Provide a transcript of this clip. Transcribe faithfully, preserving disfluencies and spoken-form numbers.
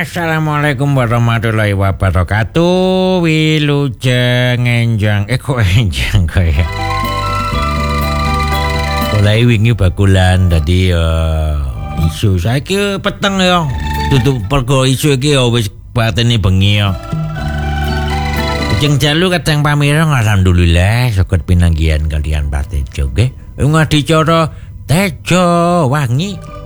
Assalamualaikum warahmatullahi wabarakatuh. Wilujeng enjang. Eh kok enjang kaya. Mulai wingi bakulan tadi uh, isu saiki peteng ya. Tutup pergo isu iki ya wis batene bengi ya. Jeng jalu kadang pamireng alhamdulillah sokot pinanggihan kalian Pak Tejo nggih. Ngadicara Tejo Wangi.